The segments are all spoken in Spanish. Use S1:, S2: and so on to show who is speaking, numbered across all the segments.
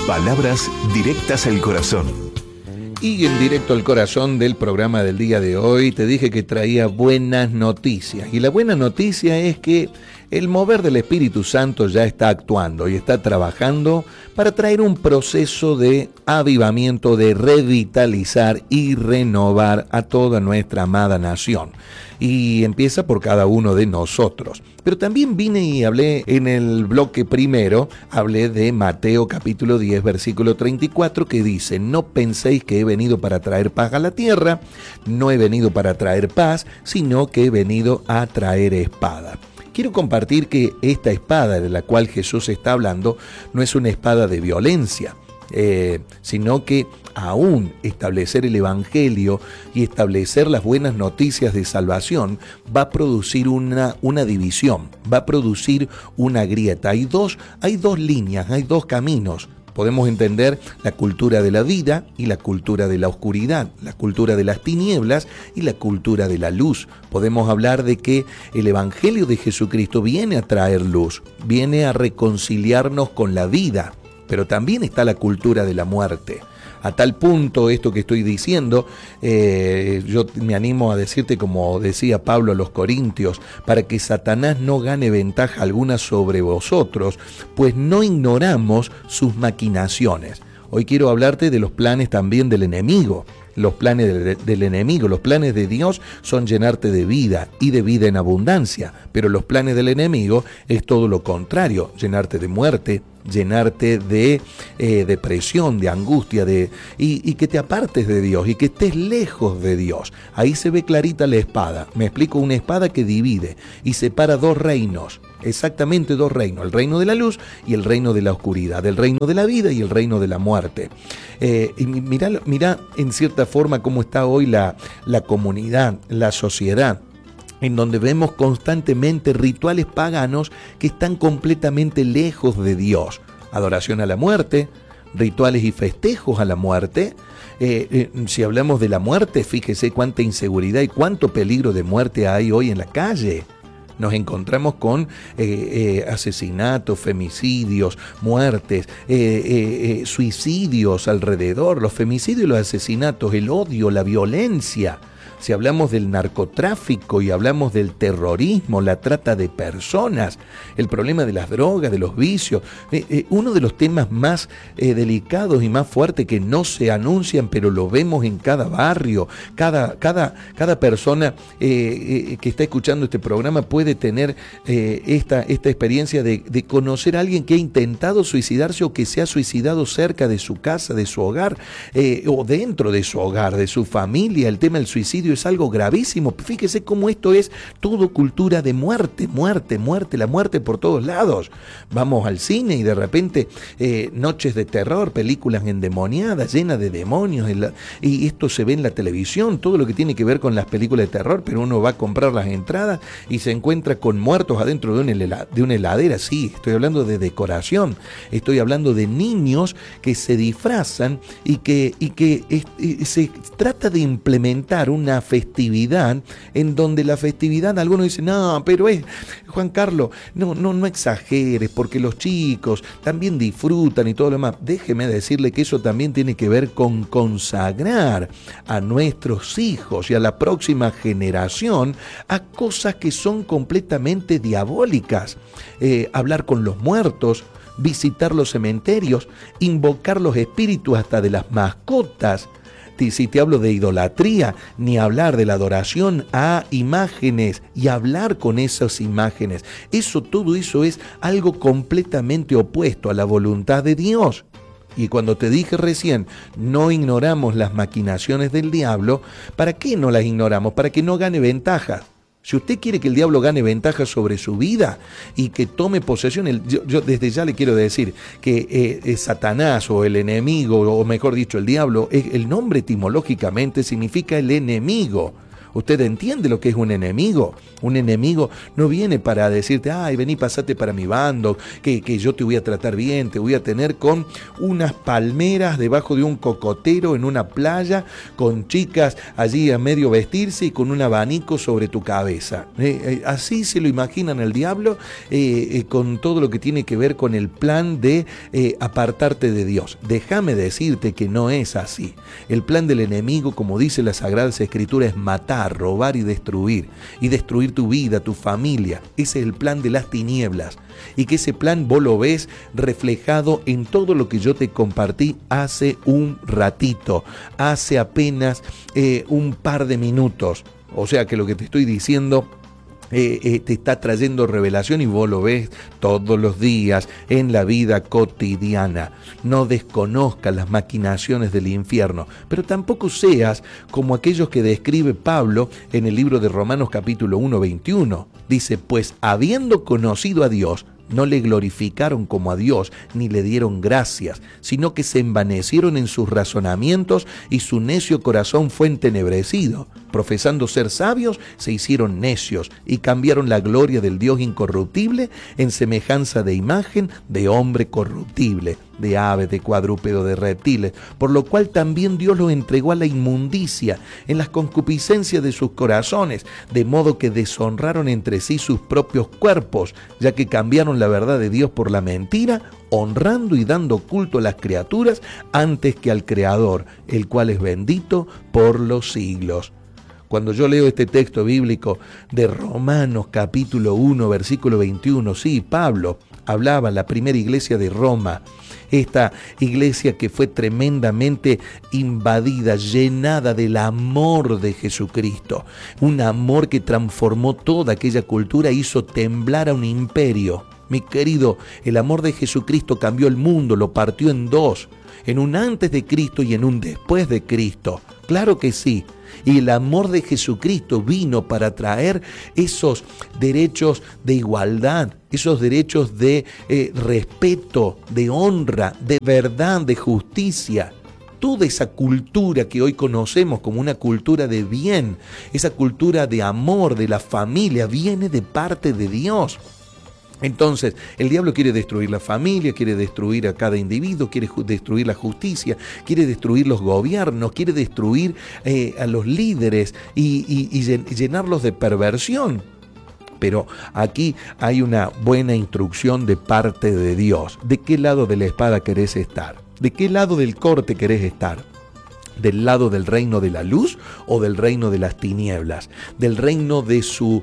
S1: Palabras directas al corazón.
S2: Y en directo al corazón del programa del día de hoy te dije que traía buenas noticias. Y la buena noticia es que el mover del Espíritu Santo ya está actuando y está trabajando para traer un proceso de avivamiento, de revitalizar y renovar a toda nuestra amada nación. Y empieza por cada uno de nosotros. Pero también vine y hablé en el bloque primero, hablé de Mateo capítulo 10, versículo 34, que dice: no penséis que he venido para traer paz a la tierra, no he venido para traer paz, sino que he venido a traer espada. Quiero compartir que esta espada de la cual Jesús está hablando no es una espada de violencia, sino que aún establecer el Evangelio y establecer las buenas noticias de salvación va a producir una división, va a producir una grieta. Hay dos líneas, hay dos caminos. Podemos entender la cultura de la vida y la cultura de la oscuridad, la cultura de las tinieblas y la cultura de la luz. Podemos hablar de que el Evangelio de Jesucristo viene a traer luz, viene a reconciliarnos con la vida, pero también está la cultura de la muerte. A tal punto esto que estoy diciendo, yo me animo a decirte como decía Pablo a los Corintios, para que Satanás no gane ventaja alguna sobre vosotros, pues no ignoramos sus maquinaciones. Hoy quiero hablarte de los planes también del enemigo. Los planes del enemigo, los planes de Dios son llenarte de vida y de vida en abundancia, pero los planes del enemigo es todo lo contrario, llenarte de muerte, llenarte de depresión, de angustia, y que te apartes de Dios y que estés lejos de Dios. Ahí se ve clarita la espada. Me explico, una espada que divide y separa dos reinos, exactamente dos reinos, el reino de la luz y el reino de la oscuridad, el reino de la vida y el reino de la muerte. Y mira en cierta forma cómo está hoy la comunidad, la sociedad, en donde vemos constantemente rituales paganos que están completamente lejos de Dios. Adoración a la muerte, rituales y festejos a la muerte. Si hablamos de la muerte, fíjese cuánta inseguridad y cuánto peligro de muerte hay hoy en la calle. Nos encontramos con asesinatos, femicidios, muertes, suicidios alrededor, los femicidios y los asesinatos, el odio, la violencia. Si hablamos del narcotráfico y hablamos del terrorismo, la trata de personas, el problema de las drogas, de los vicios, uno de los temas más delicados y más fuertes que no se anuncian, pero lo vemos en cada barrio, cada persona que está escuchando este programa puede tener esta experiencia de conocer a alguien que ha intentado suicidarse o que se ha suicidado cerca de su casa, de su hogar, o dentro de su hogar, de su familia. El tema del suicidio es algo gravísimo. Fíjese cómo esto es todo cultura de muerte, la muerte por todos lados. Vamos al cine y de repente noches de terror, películas endemoniadas, llenas de demonios, y esto se ve en la televisión, todo lo que tiene que ver con las películas de terror, pero uno va a comprar las entradas y se encuentra con muertos adentro de una heladera. Sí, estoy hablando de decoración, estoy hablando de niños que se disfrazan y que se trata de implementar una festividad en donde la festividad, algunos dicen, no, pero es, Juan Carlos, no exageres, porque los chicos también disfrutan y todo lo demás. Déjeme decirle que eso también tiene que ver con consagrar a nuestros hijos y a la próxima generación a cosas que son completamente diabólicas. Hablar con los muertos, visitar los cementerios, invocar los espíritus hasta de las mascotas. Si te hablo de idolatría, ni hablar de la adoración a imágenes y hablar con esas imágenes. Todo eso es algo completamente opuesto a la voluntad de Dios. Y cuando te dije recién, no ignoramos las maquinaciones del diablo, ¿para qué no las ignoramos? Para que no gane ventaja. Si usted quiere que el diablo gane ventaja sobre su vida y que tome posesión, yo desde ya le quiero decir que Satanás o el enemigo, o mejor dicho el diablo, el nombre etimológicamente significa el enemigo. ¿Usted entiende lo que es un enemigo? Un enemigo no viene para decirte, ay, vení, pasate para mi bando, que yo te voy a tratar bien, te voy a tener con unas palmeras debajo de un cocotero en una playa, con chicas allí a medio vestirse y con un abanico sobre tu cabeza. Así se lo imaginan el diablo, con todo lo que tiene que ver con el plan de apartarte de Dios. Déjame decirte que no es así. El plan del enemigo, como dice la Sagrada Escritura, es matar, robar y destruir tu vida, tu familia. Ese es el plan de las tinieblas, y que ese plan vos lo ves reflejado en todo lo que yo te compartí hace un ratito, hace apenas un par de minutos. O sea que lo que te estoy diciendo te está trayendo revelación, y vos lo ves todos los días en la vida cotidiana. No desconozcas las maquinaciones del infierno, pero tampoco seas como aquellos que describe Pablo en el libro de Romanos capítulo 1, 21. Dice, pues habiendo conocido a Dios, no le glorificaron como a Dios, ni le dieron gracias, sino que se envanecieron en sus razonamientos, y su necio corazón fue entenebrecido. Profesando ser sabios, se hicieron necios, y cambiaron la gloria del Dios incorruptible en semejanza de imagen de hombre corruptible, de aves, de cuadrúpedo, de reptiles, por lo cual también Dios los entregó a la inmundicia en las concupiscencias de sus corazones, de modo que deshonraron entre sí sus propios cuerpos, ya que cambiaron la verdad de Dios por la mentira, honrando y dando culto a las criaturas antes que al Creador, el cual es bendito por los siglos. Cuando yo leo este texto bíblico de Romanos capítulo 1, versículo 21, sí, Pablo hablaba, la primera iglesia de Roma, esta iglesia que fue tremendamente invadida, llenada del amor de Jesucristo, un amor que transformó toda aquella cultura, hizo temblar a un imperio. Mi querido, el amor de Jesucristo cambió el mundo, lo partió en dos, en un antes de Cristo y en un después de Cristo. Claro que sí. Y el amor de Jesucristo vino para traer esos derechos de igualdad, esos derechos de respeto, de honra, de verdad, de justicia. Toda esa cultura que hoy conocemos como una cultura de bien, esa cultura de amor, de la familia, viene de parte de Dios. Entonces, el diablo quiere destruir la familia, quiere destruir a cada individuo, quiere destruir la justicia, quiere destruir los gobiernos, quiere destruir a los líderes y llenarlos de perversión. Pero aquí hay una buena instrucción de parte de Dios. ¿De qué lado de la espada querés estar? ¿De qué lado del corte querés estar? ¿Del lado del reino de la luz o del reino de las tinieblas? ¿Del reino de su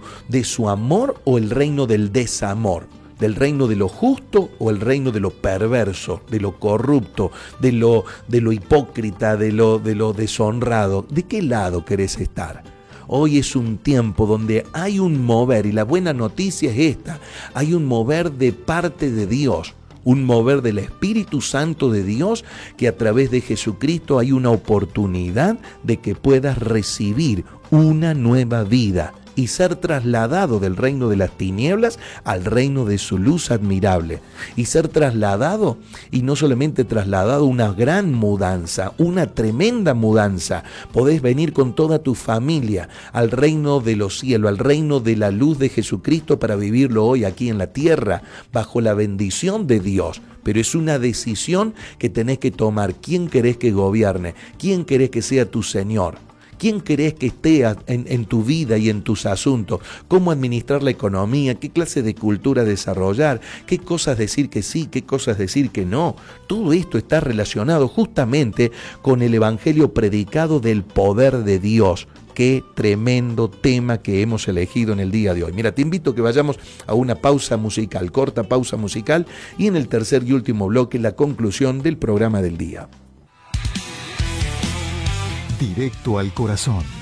S2: amor o el reino del desamor? ¿Del reino de lo justo o el reino de lo perverso, de lo corrupto, de lo hipócrita, de lo deshonrado? ¿De qué lado querés estar? Hoy es un tiempo donde hay un mover, y la buena noticia es esta: hay un mover de parte de Dios. Un mover del Espíritu Santo de Dios, que a través de Jesucristo hay una oportunidad de que puedas recibir una nueva vida y ser trasladado del reino de las tinieblas al reino de su luz admirable. Y ser trasladado, y no solamente trasladado, una gran mudanza, una tremenda mudanza. Podés venir con toda tu familia al reino de los cielos, al reino de la luz de Jesucristo, para vivirlo hoy aquí en la tierra, bajo la bendición de Dios. Pero es una decisión que tenés que tomar. ¿Quién querés que gobierne? ¿Quién querés que sea tu Señor? ¿Quién querés que esté en tu vida y en tus asuntos? ¿Cómo administrar la economía? ¿Qué clase de cultura desarrollar? ¿Qué cosas decir que sí? ¿Qué cosas decir que no? Todo esto está relacionado justamente con el evangelio predicado del poder de Dios. Qué tremendo tema que hemos elegido en el día de hoy. Mira, te invito a que vayamos a una pausa musical, corta pausa musical, y en el tercer y último bloque la conclusión del programa del día.
S1: Directo al corazón.